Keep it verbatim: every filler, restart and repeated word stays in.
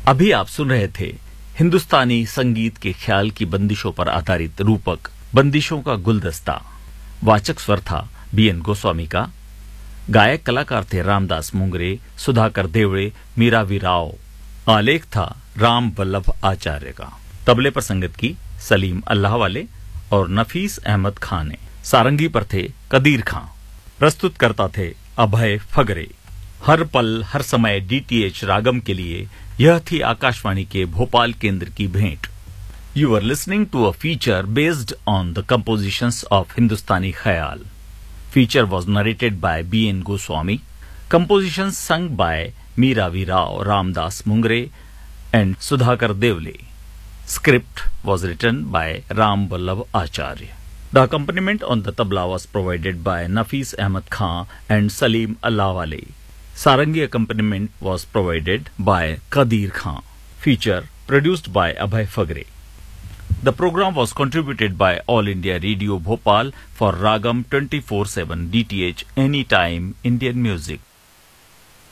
अभी आप सुन रहे थे हिंदुस्तानी संगीत के ख्याल की बंदिशों पर आधारित रूपक बंदिशों का गुलदस्ता। वाचक स्वर था बी एन गोस्वामी का। गायक कलाकार थे रामदास मुंगरे, सुधाकर देवड़े, मीरावी राव। आलेख था राम वल्लभ आचार्य का। तबले पर संगत की सलीम अल्लाह वाले और नफीस अहमद खान ने। सारंगी पर थे कदीर खां। प्रस्तुत करता थे अभय फगरे। हर पल हर समय डीटीएच रागम के लिए यह थी आकाशवाणी के भोपाल केंद्र की भेंट। You are listening to a feature based on the compositions of हिंदुस्तानी ख्याल। Feature was narrated by B N Goswami. Compositions sung by Meeravi Rao, Ramdas Mungre and Sudhakar Devle. Script was written by Ram Vallabh Acharya. The accompaniment on the tabla was provided by Nafis Ahmad Khan and Salim Allahwale. Sarangi accompaniment was provided by Kadir Khan. Feature produced by Abhay Fagre. The program was contributed by All India Radio Bhopal for Ragam twenty-four seven D T H Anytime Indian Music.